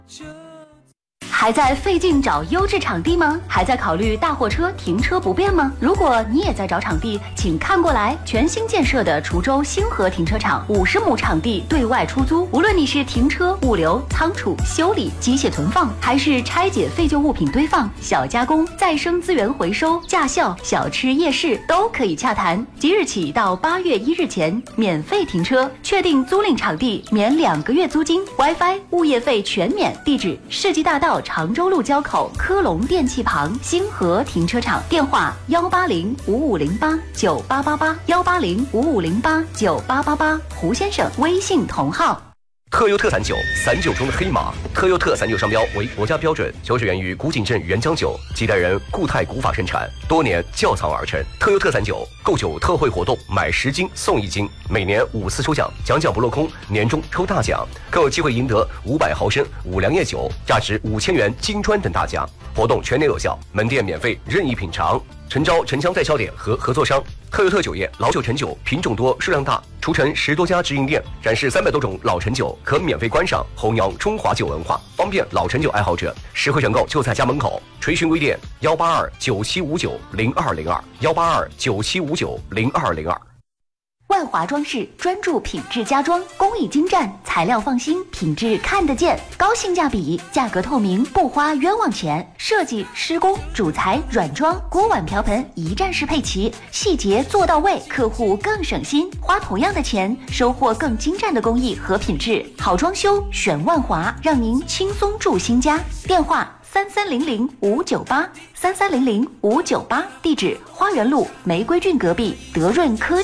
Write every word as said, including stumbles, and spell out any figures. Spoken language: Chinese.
还在费劲找优质场地吗？还在考虑大货车停车不便吗？如果你也在找场地，请看过来，全新建设的滁州星河停车场，五十亩场地对外出租。无论你是停车、物流、仓储、修理、机械存放，还是拆解废旧物品堆放、小加工、再生资源回收、驾校、小吃夜市，都可以洽谈。即日起到八月一日前，免费停车，确定租赁场地免两个月租金 ，WiFi、物业费全免。地址：世纪大道常州路交口科龙电器旁星河停车场，电话幺八零五五零八九八八八幺八零五五零八九八八八，胡先生微信同号。 特优特散酒，散酒中的黑马。特优特散酒商标为国家标准，酒水源于古井镇原浆酒，几代人固态古法生产，多年窖藏而成。特优特散酒购酒特惠活动，买十斤送一斤，每年五次抽奖，奖奖不落空，年终抽大奖，更有机会赢得五百毫升五粮液酒，价值五千元金砖等大奖。活动全年有效，门店免费任意品尝。诚招城乡代销点和合作商。特优特酒业老酒陈酒品种多数量大，除城十多家直营店，展示三百多种老陈酒，可免费观赏，弘扬中华酒文化，方便老陈酒爱好者。实惠选购就在家门口。垂询微店幺八二九七五九零二零二幺八二九七五九零二零二。 万华装饰专注品质家装，工艺精湛，材料放心，品质看得见，高性价比，价格透明，不花冤枉钱。设计、施工、主材、软装、锅碗瓢盆一站式配齐，细节做到位，客户更省心。花同样的钱，收获更精湛的工艺和品质。好装修选万华，让您轻松住新家。电话三三零零五九八三三零零五九八，地址花园路玫瑰郡隔壁德润科。